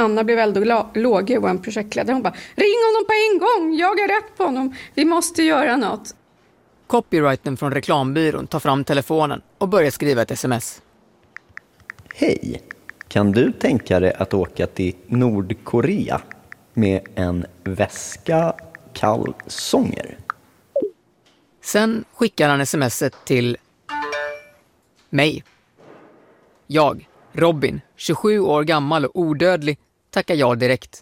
Anna blev väldigt låg, vår projektledare. Hon bara, ring honom på en gång, jag är rätt på honom. Vi måste göra något. Copywritern från reklambyrån tar fram telefonen och börjar skriva ett sms. Hej, kan du tänka dig att åka till Nordkorea med en väska kalsonger? Sen skickar han smset till mig. Jag, Robin, 27 år gammal och odödlig, tackar ja direkt.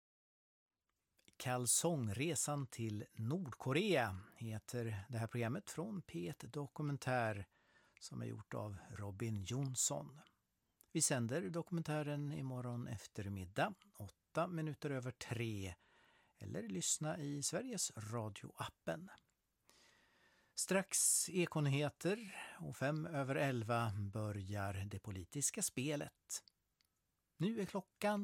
Kalsongresan till Nordkorea heter det här programmet från P1 Dokumentär som är gjort av Robin Jonsson. Vi sänder dokumentären imorgon eftermiddag, 3:08 eller lyssna i Sveriges radioappen. Strax Ekonyheter och 11:05 börjar det politiska spelet. Nu är klockan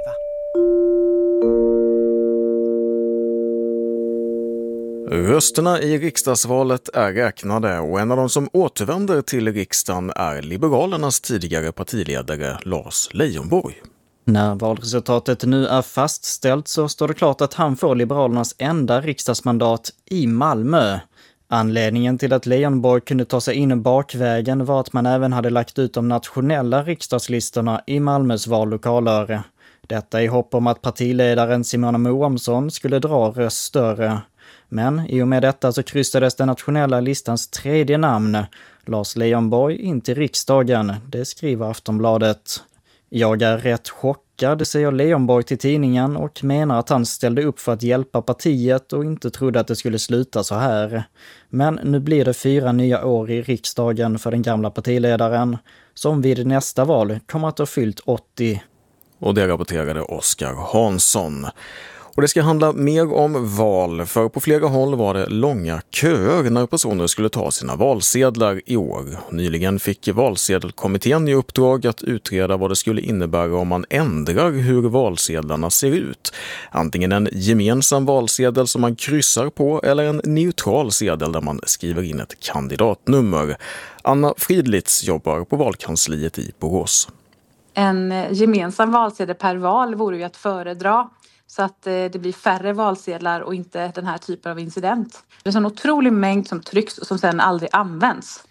11. Rösterna i riksdagsvalet är räknade och en av de som återvänder till riksdagen är Liberalernas tidigare partiledare Lars Leijonborg. När valresultatet nu är fastställt så står det klart att han får Liberalernas enda riksdagsmandat i Malmö. Anledningen till att Leijonborg kunde ta sig in bakvägen var att man även hade lagt ut de nationella riksdagslistorna i Malmös vallokaler. Detta i hopp om att partiledaren Simona Moamsson skulle dra röster. Men i och med detta så kryssades den nationella listans tredje namn, Lars Leijonborg, in till riksdagen. Det skriver Aftonbladet. Jag är rätt chockad, säger Leijonborg till tidningen och menar att han ställde upp för att hjälpa partiet och inte trodde att det skulle sluta så här. Men nu blir det 4 nya år i riksdagen för den gamla partiledaren, som vid nästa val kommer att ha fyllt 80. Och det rapporterade Oskar Hansson. Och det ska handla mer om val, för på flera håll var det långa köer när personer skulle ta sina valsedlar i år. Nyligen fick valsedelkommittén i uppdrag att utreda vad det skulle innebära om man ändrar hur valsedlarna ser ut. Antingen en gemensam valsedel som man kryssar på eller en neutral sedel där man skriver in ett kandidatnummer. Anna Fridlitz jobbar på valkansliet i Borås. En gemensam valsedel per val vore ju att föredra. Så att det blir färre valsedlar och inte den här typen av incident. Det är en otrolig mängd som trycks och som sedan aldrig används.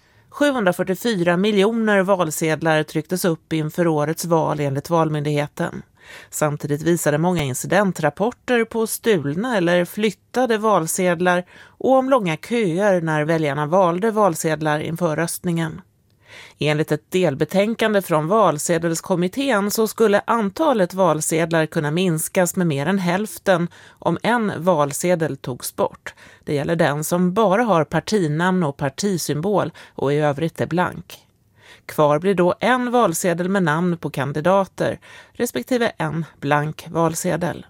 744 miljoner valsedlar trycktes upp inför årets val enligt Valmyndigheten. Samtidigt visade många incidentrapporter på stulna eller flyttade valsedlar och om långa köer när väljarna valde valsedlar inför röstningen. Enligt ett delbetänkande från valsedelskommittén så skulle antalet valsedlar kunna minskas med mer än hälften om en valsedel togs bort. Det gäller den som bara har partinamn och partisymbol och i övrigt är blank. Kvar blir då en valsedel med namn på kandidater respektive en blank valsedel.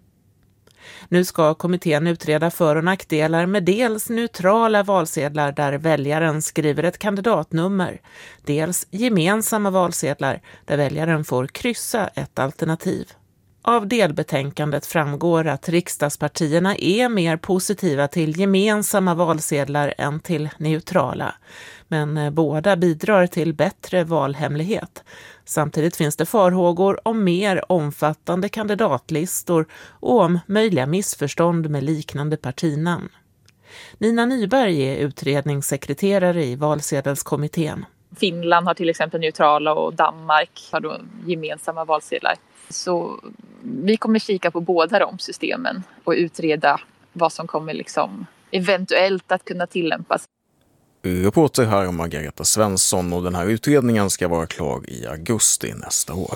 Nu ska kommittén utreda för- och nackdelar med dels neutrala valsedlar där väljaren skriver ett kandidatnummer, dels gemensamma valsedlar där väljaren får kryssa ett alternativ. Av delbetänkandet framgår att riksdagspartierna är mer positiva till gemensamma valsedlar än till neutrala, men båda bidrar till bättre valhemlighet. Samtidigt finns det farhågor om mer omfattande kandidatlistor och om möjliga missförstånd med liknande partinamn. Nina Nyberg är utredningssekreterare i valsedelskommittén. Finland har till exempel neutrala och Danmark har då gemensamma valsedlar. Så vi kommer kika på båda de systemen och utreda vad som kommer eventuellt att kunna tillämpas. Reporter här Margareta Svensson, och den här utredningen ska vara klar i augusti nästa år.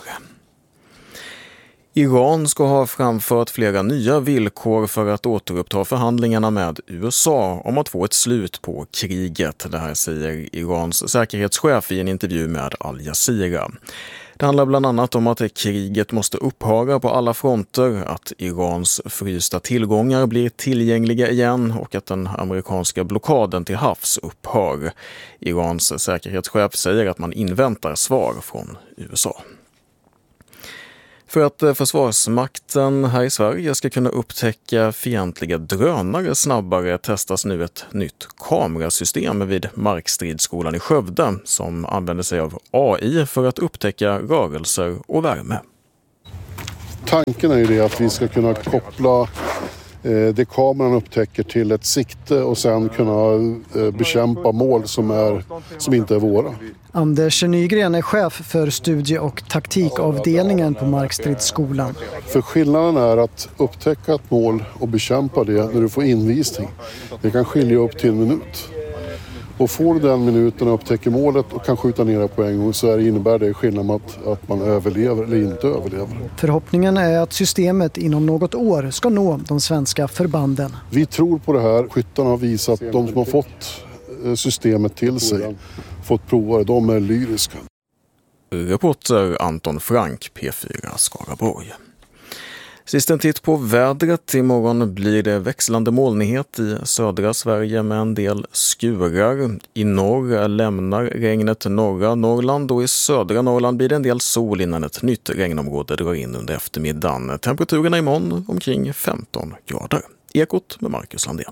Iran ska ha framfört flera nya villkor för att återuppta förhandlingarna med USA om att få ett slut på kriget. Det här säger Irans säkerhetschef i en intervju med Al Jazeera. Det handlar bland annat om att kriget måste upphöra på alla fronter, att Irans frysta tillgångar blir tillgängliga igen och att den amerikanska blockaden till havs upphör. Irans säkerhetschef säger att man inväntar svar från USA. För att försvarsmakten här i Sverige ska kunna upptäcka fientliga drönare snabbare testas nu ett nytt kamerasystem vid Markstridsskolan i Skövde som använder sig av AI för att upptäcka rörelser och värme. Tanken är ju det att vi ska kunna koppla det kameran upptäcker till ett sikte och sen kunna bekämpa mål som inte är våra. Anders Nygren är chef för studie- och taktikavdelningen på Markstridsskolan. För skillnaden är att upptäcka ett mål och bekämpa det när du får invisning. Det kan skilja upp till en minut. Och får du den minuten och upptäcker målet och kan skjuta ner det på en gång så innebär det skillnad med att man överlever eller inte överlever. Förhoppningen är att systemet inom något år ska nå de svenska förbanden. Vi tror på det här. Skyttarna har visat att de som har fått systemet till sig, fått prova det, de är lyriska. Reporter Anton Frank, P4 Skaraborg. Sist en titt på vädret. Imorgon blir det växlande molnighet i södra Sverige med en del skurar. I norr lämnar regnet norra Norrland och i södra Norrland blir det en del sol innan ett nytt regnområde drar in under eftermiddagen. Temperaturerna imorgon omkring 15 grader. Ekot med Marcus Landén.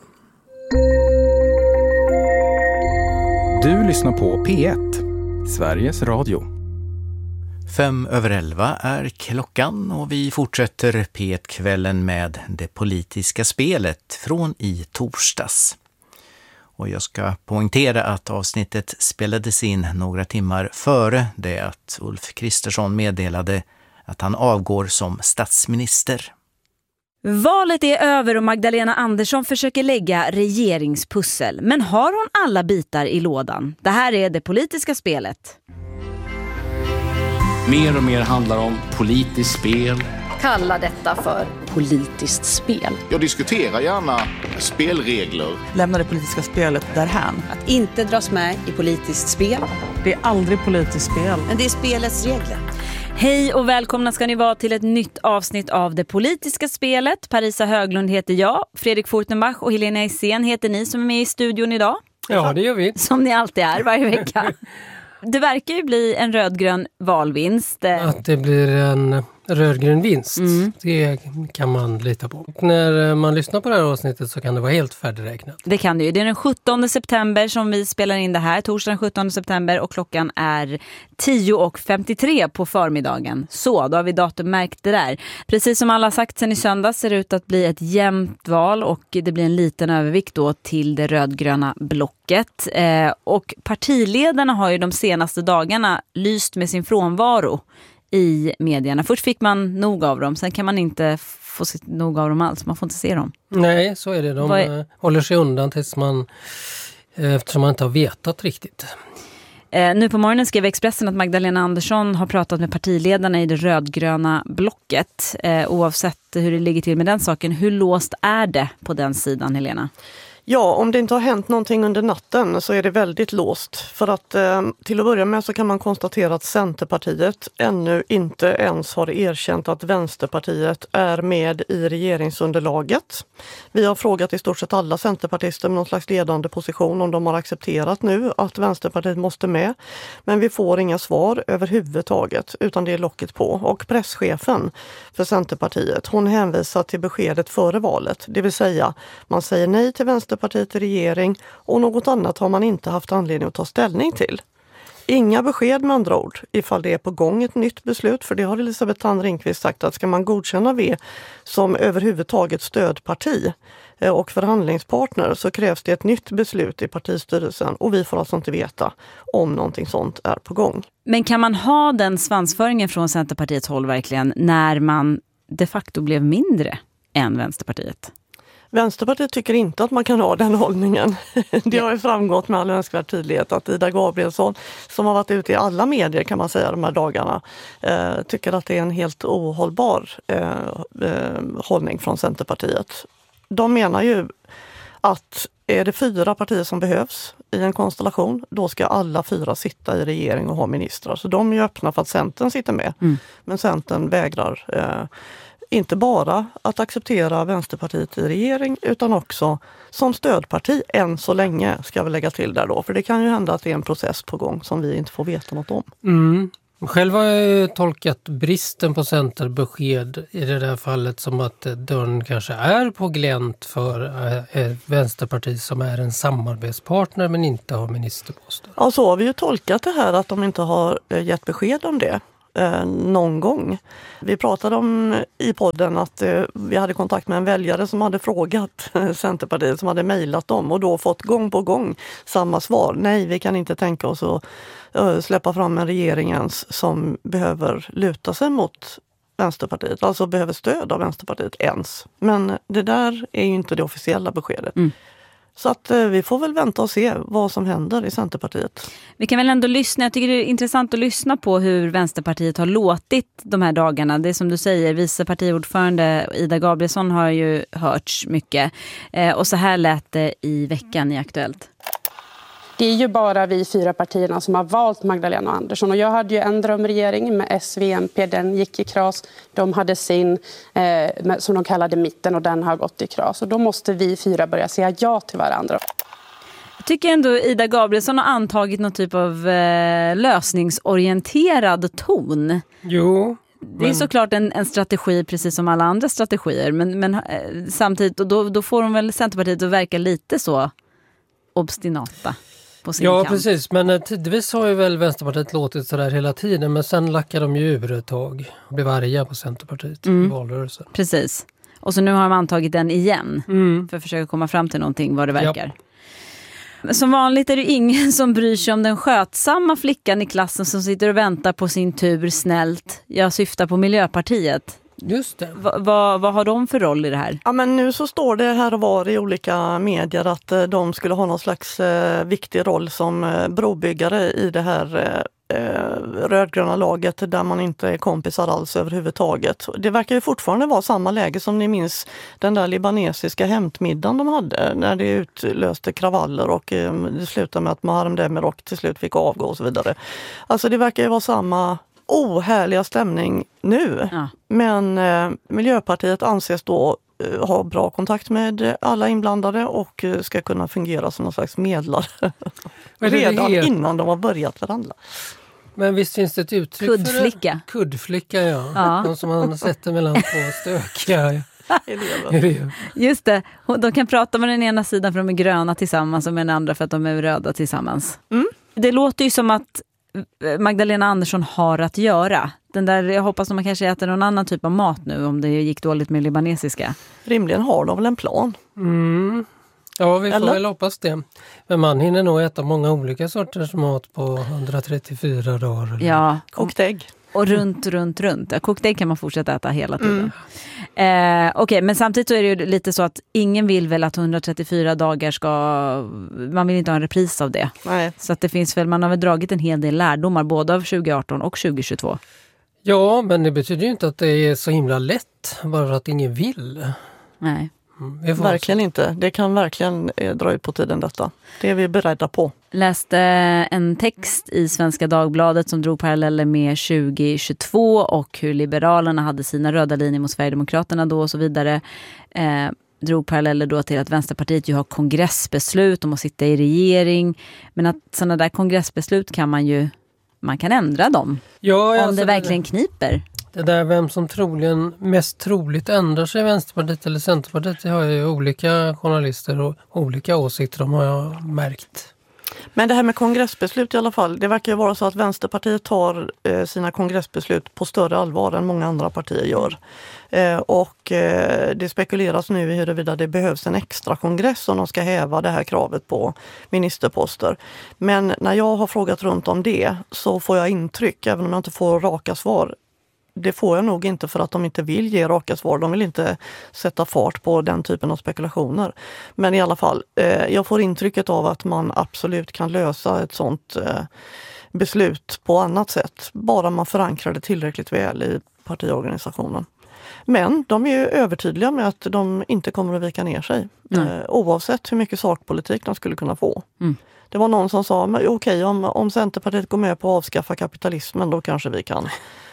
Du lyssnar på P1, Sveriges Radio. 11:05 är klockan och vi fortsätter P1-kvällen med det politiska spelet från i torsdags. Och jag ska poängtera att avsnittet spelades in några timmar före det att Ulf Kristersson meddelade att han avgår som statsminister. Valet är över och Magdalena Andersson försöker lägga regeringspussel. Men har hon alla bitar i lådan? Det här är det politiska spelet. Mer och mer handlar om politiskt spel. Kalla detta för politiskt spel. Jag diskuterar gärna spelregler. Lämna det politiska spelet därhän. Att inte dras med i politiskt spel. Det är aldrig politiskt spel. Men det är spelets regler. Hej och välkomna ska ni vara till ett nytt avsnitt av det politiska spelet. Parisa Höglund heter jag, Fredrik Fortenbach och Helena Eisen heter ni som är med i studion idag. Ja, det gör vi. Som ni alltid är varje vecka. Det verkar ju bli en rödgrön valvinst. Att det blir en rödgrön vinst, det kan man lita på. Och när man lyssnar på det här avsnittet så kan det vara helt färdigräknat. Det kan det ju. Det är den 17 september som vi spelar in det här. Torsdag den 17 september och klockan är 10:53 på förmiddagen. Så, då har vi datum märkt det där. Precis som alla sagt sen i söndag ser det ut att bli ett jämnt val och det blir en liten övervikt då till det rödgröna blocket. Och partiledarna har ju de senaste dagarna lyst med sin frånvaro i medierna. Först fick man nog av dem, sen kan man inte få nog av dem alls. Man får inte se dem. Nej, så är det. De håller sig undan eftersom man inte har vetat riktigt. Nu på morgonen skrev Expressen att Magdalena Andersson har pratat med partiledarna i det rödgröna blocket. Oavsett hur det ligger till med den saken, hur låst är det på den sidan, Helena? Ja, om det inte har hänt någonting under natten så är det väldigt låst. För att till att börja med så kan man konstatera att Centerpartiet ännu inte ens har erkänt att Vänsterpartiet är med i regeringsunderlaget. Vi har frågat i stort sett alla centerpartister med någon slags ledande position om de har accepterat nu att Vänsterpartiet måste med. Men vi får inga svar överhuvudtaget utan det är locket på. Och presschefen för Centerpartiet, hon hänvisar till beskedet före valet. Det vill säga, man säger nej till Vänsterpartiet i regering och något annat har man inte haft anledning att ta ställning till. Inga besked med andra ord ifall det är på gång ett nytt beslut, för det har Elisabeth Thand Ringqvist sagt att ska man godkänna V som överhuvudtaget stödparti och förhandlingspartner så krävs det ett nytt beslut i partistyrelsen och vi får alltså inte veta om någonting sånt är på gång. Men kan man ha den svansföringen från Centerpartiets håll verkligen när man de facto blev mindre än Vänsterpartiet? Vänsterpartiet tycker inte att man kan ha den hållningen. Det har ju framgått med all önskvärd tydlighet att Ida Gabrielsson, som har varit ute i alla medier kan man säga de här dagarna, tycker att det är en helt ohållbar hållning från Centerpartiet. De menar ju att är det 4 partier som behövs i en konstellation, då ska alla 4 sitta i regering och ha ministrar. Så de är ju öppna för att Centern sitter med. Men Centern vägrar inte bara att acceptera Vänsterpartiet i regering utan också som stödparti än så länge ska vi lägga till där då. För det kan ju hända att det är en process på gång som vi inte får veta något om. Själv har jag tolkat bristen på centerbesked i det där fallet som att dörren kanske är på glänt för Vänsterpartiet som är en samarbetspartner men inte har ministerposten. Ja, så har vi ju tolkat det här att de inte har gett besked om det. någon gång. Vi pratade om i podden att vi hade kontakt med en väljare som hade frågat Centerpartiet, som hade mejlat dem och då fått gång på gång samma svar. Nej, vi kan inte tänka oss att släppa fram en regering som behöver luta sig mot Vänsterpartiet, alltså behöver stöd av Vänsterpartiet ens. Men det där är ju inte det officiella beskedet. Så att vi får väl vänta och se vad som händer i Centerpartiet. Vi kan väl ändå lyssna, jag tycker det är intressant att lyssna på hur Vänsterpartiet har låtit de här dagarna. Det är som du säger, vice partiordförande Ida Gabrielsson har ju hörts mycket. Och så här lät det i veckan i Aktuellt. Det är ju bara vi 4 partierna som har valt Magdalena Andersson. Och jag hade ju en drömregering med SVMP, den gick i kras. De hade sin, som de kallade mitten, och den har gått i kras. Och då måste vi 4 börja säga ja till varandra. Jag tycker ändå Ida Gabrielsson har antagit någon typ av lösningsorienterad ton. Jo. Det är såklart en strategi precis som alla andra strategier. Men samtidigt, och då får de väl Centerpartiet att verka lite så obstinata. Ja, precis. Men tidvis har ju väl Vänsterpartiet låtit sådär hela tiden. Men sen lackar de ju ur ett tag och blev arga på Centerpartiet i valrörelsen. Precis. Och så nu har de antagit den igen för att försöka komma fram till någonting vad det verkar. Ja. Som vanligt är det ingen som bryr sig om den skötsamma flickan i klassen som sitter och väntar på sin tur snällt. Jag syftar på Miljöpartiet. Just det. Vad har de för roll i det här? Ja, men nu så står det här och var i olika medier att de skulle ha någon slags viktig roll som brobyggare i det här rödgröna laget där man inte är kompisar alls överhuvudtaget. Det verkar ju fortfarande vara samma läge som ni minns den där libanesiska hämtmiddagen de hade när det utlöste kravaller och det slutade med att Muharrem Demirok till slut fick avgå och så vidare. Alltså det verkar ju vara samma ohärliga stämning nu. Ja. Men Miljöpartiet anses då ha bra kontakt med alla inblandade och ska kunna fungera som någon slags medlare redan innan de har börjat förhandla. Men visst finns det ett uttryck kuddflicka. För kuddflicka, ja. De som man sätter mellan två stökiga elever. Just det, de kan prata med den ena sidan för att de är gröna tillsammans och med den andra för att de är röda tillsammans. Det låter ju som att Magdalena Andersson har att göra. Den där, jag hoppas att man kanske äter någon annan typ av mat nu om det gick dåligt med libanesiska. Rimligen har de väl en plan. Ja, vi får väl hoppas det. Men man hinner nog äta många olika sorters mat på 134 dagar. Ja, kokt ägg. Och runt. Ja, kokt ägg kan man fortsätta äta hela tiden. Okej, men samtidigt så är det ju lite så att ingen vill väl att 134 dagar ska... Man vill inte ha en repris av det. Nej. Så att det finns väl, man har väl dragit en hel del lärdomar både av 2018 och 2022. Ja, men det betyder ju inte att det är så himla lätt bara för att ingen vill. Nej. Verkligen inte. Det kan verkligen dra ut på tiden detta. Det är vi beredda på. Läste en text i Svenska Dagbladet som drog paralleller med 2022 och hur Liberalerna hade sina röda linjer mot Sverigedemokraterna då och så vidare. Drog paralleller då till att Vänsterpartiet ju har kongressbeslut om att sitta i regering. Men att sådana där kongressbeslut kan man kan ändra dem. Ja, om det verkligen kniper. Det där vem som mest troligt ändrar sig, Vänsterpartiet eller Centerpartiet, det har ju olika journalister och olika åsikter, de har jag märkt. Men det här med kongressbeslut i alla fall, det verkar ju vara så att Vänsterpartiet tar sina kongressbeslut på större allvar än många andra partier gör. Och det spekuleras nu i huruvida det behövs en extra kongress om de ska häva det här kravet på ministerposter. Men när jag har frågat runt om det så får jag intryck, även om jag inte får raka svar. Det får jag nog inte för att de inte vill ge raka svar. De vill inte sätta fart på den typen av spekulationer. Men i alla fall, jag får intrycket av att man absolut kan lösa ett sånt beslut på annat sätt. Bara man förankrar det tillräckligt väl i partiorganisationen. Men de är ju övertydliga med att de inte kommer att vika ner sig. Oavsett hur mycket sakpolitik de skulle kunna få. Det var någon som sa, okej, om Centerpartiet går med på att avskaffa kapitalismen, då kanske vi kan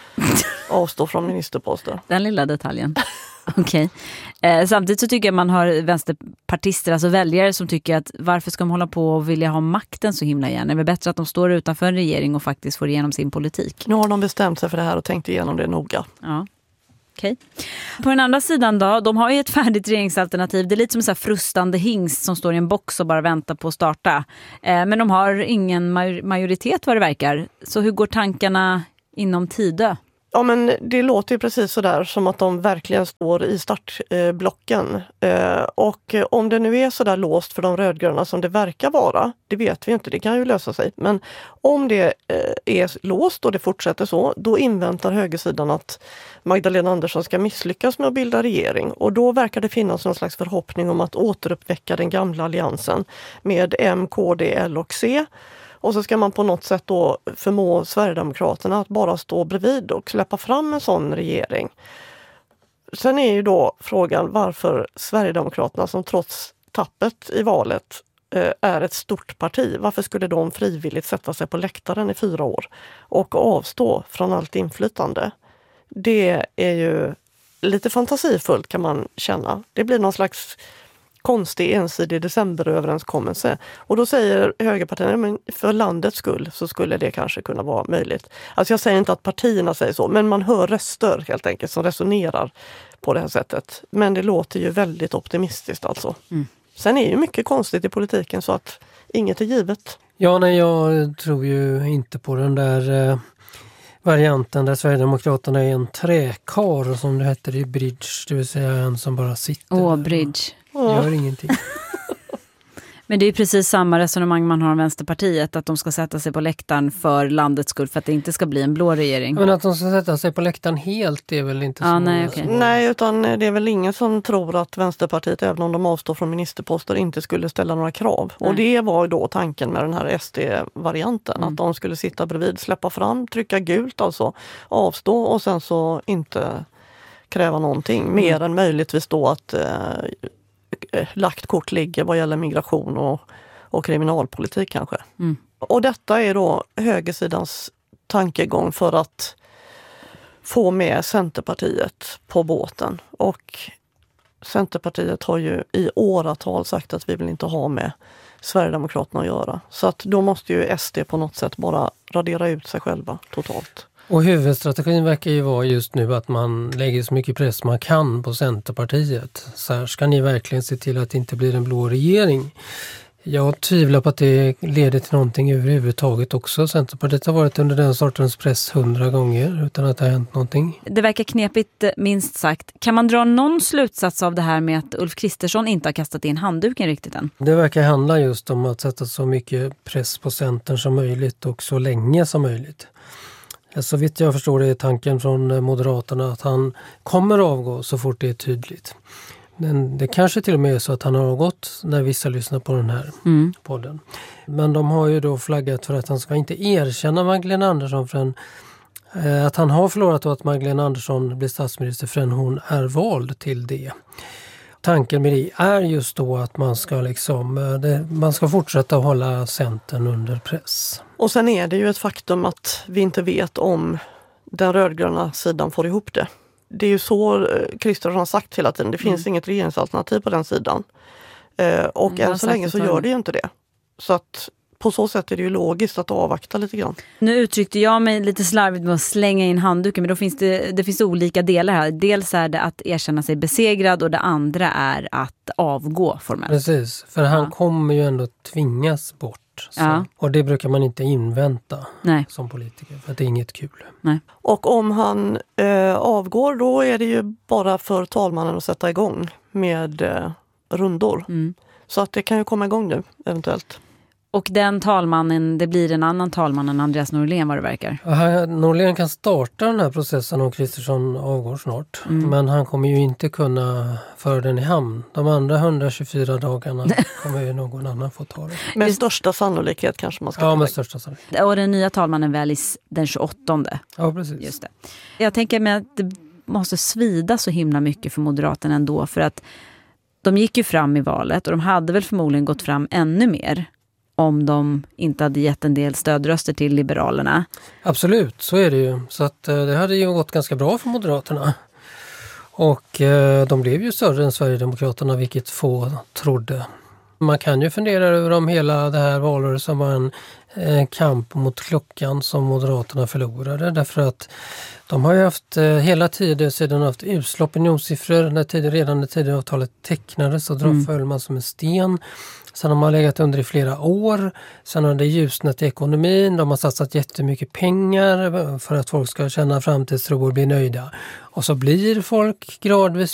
avstå från ministerposter. Den lilla detaljen. Okej. Samtidigt så tycker jag man har vänsterpartister, alltså väljare som tycker att varför ska de hålla på och vilja ha makten så himla gärna? Det är bättre att de står utanför en regering och faktiskt får igenom sin politik. Nu har de bestämt sig för det här och tänkt igenom det noga. Ja. Okej. På den andra sidan då, de har ju ett färdigt regeringsalternativ. Det är lite som en så här frustande hingst som står i en box och bara väntar på att starta. Men de har ingen majoritet vad det verkar. Så hur går tankarna inom Tidö? Ja, men det låter ju precis så där som att de verkligen står i startblocken. Och om det nu är så där låst för de rödgröna som det verkar vara, det vet vi inte, det kan ju lösa sig. Men om det är låst och det fortsätter så, då inväntar högersidan att Magdalena Andersson ska misslyckas med att bilda regering. Och då verkar det finnas någon slags förhoppning om att återuppväcka den gamla alliansen med M, KD, L och C. Och så ska man på något sätt då förmå Sverigedemokraterna att bara stå bredvid och släppa fram en sån regering. Sen är ju då frågan varför Sverigedemokraterna, som trots tappet i valet är ett stort parti, varför skulle de frivilligt sätta sig på läktaren i 4 år och avstå från allt inflytande? Det är ju lite fantasifullt, kan man känna. Det blir någon slags konstig ensidig decemberöverenskommelse. Och då säger högerpartierna, men för landets skull så skulle det kanske kunna vara möjligt. Alltså jag säger inte att partierna säger så, men man hör röster helt enkelt som resonerar på det här sättet. Men det låter ju väldigt optimistiskt alltså. Sen är ju mycket konstigt i politiken så att inget är givet. Ja, nej, jag tror ju inte på den där varianten där Sverigedemokraterna är en träkar som det heter i Bridge, det vill säga en som bara sitter. Bridge. Gör ingenting. Men det är precis samma resonemang man har om Vänsterpartiet, att de ska sätta sig på läktaren för landets skull för att det inte ska bli en blå regering. Men att de ska sätta sig på läktaren helt är väl inte så. Nej, utan det är väl ingen som tror att Vänsterpartiet, även om de avstår från ministerposter, inte skulle ställa några krav. Nej. Och det var ju då tanken med den här SD-varianten, att de skulle sitta bredvid, släppa fram, trycka gult alltså, avstå och sen så inte kräva någonting. Mer än möjligtvis då att lagt kort ligger vad gäller migration och kriminalpolitik kanske. Och detta är då högersidans tankegång för att få med Centerpartiet på båten. Och Centerpartiet har ju i åratal sagt att vi vill inte ha med Sverigedemokraterna att göra. Så att då måste ju SD på något sätt bara radera ut sig själva totalt. Och huvudstrategin verkar ju vara just nu att man lägger så mycket press man kan på Centerpartiet. Så här, ska ni verkligen se till att det inte blir en blå regering? Jag tvivlar på att det leder till någonting överhuvudtaget också. Centerpartiet har varit under den sortens press 100 gånger utan att det har hänt någonting. Det verkar knepigt, minst sagt. Kan man dra någon slutsats av det här med att Ulf Kristersson inte har kastat in handduken riktigt än? Det verkar handla just om att sätta så mycket press på Centern som möjligt och så länge som möjligt. Så vitt jag förstår det är tanken från Moderaterna att han kommer avgå så fort det är tydligt. Men det kanske till och med är så att han har avgått när vissa lyssnar på den här podden. Men de har ju då flaggat för att han ska inte erkänna Magdalena Andersson förrän att han har förlorat och att Magdalena Andersson blir statsminister förrän hon är vald till det. Tanken med det är just då att man ska fortsätta att hålla Centern under press. Och sen är det ju ett faktum att vi inte vet om den rödgröna sidan får ihop det. Det är ju så Kristersson har sagt hela tiden. Det finns inget regeringsalternativ på den sidan. Och än så länge så gör det ju inte det. Så att på så sätt är det ju logiskt att avvakta lite grann. Nu uttryckte jag mig lite slarvigt med att slänga in handduken, men då finns det finns olika delar här. Dels är det att erkänna sig besegrad och det andra är att avgå formellt. Precis, för han kommer ju ändå tvingas bort. Så. Och det brukar man inte invänta som politiker, för att det är inget kul. Nej. Och om han avgår, då är det ju bara för talmannen att sätta igång med rundor. Så att det kan ju komma igång nu, eventuellt. Och den talmannen, det blir en annan talman än Andreas Norlén vad det verkar. Norlén kan starta den här processen om Kristersson avgår snart. Men han kommer ju inte kunna föra den i hamn. De andra 124 dagarna kommer ju någon annan få ta det. Med största sannolikhet kanske man ska med största sannolikhet. Och den nya talmannen väljs den 28. Ja, precis. Just det. Jag tänker mig att det måste svida så himla mycket för Moderaterna ändå. För att de gick ju fram i valet och de hade väl förmodligen gått fram ännu mer om de inte hade gett en del stödröster till Liberalerna. Absolut, så är det ju. Så att det hade ju gått ganska bra för Moderaterna. Och de blev ju större än Sverigedemokraterna, vilket få trodde. Man kan ju fundera över om hela det här valrörelsen var kamp mot klockan som Moderaterna förlorade. Därför att de har ju haft hela tiden sedan haft usla opinionssiffror. Redan när Tidöavtalet tecknades så föll man som en sten. Sen har man legat under i flera år. Sen har det ljusnat i ekonomin. De har satsat jättemycket pengar för att folk ska känna framtidstro och bli nöjda. Och så blir folk gradvis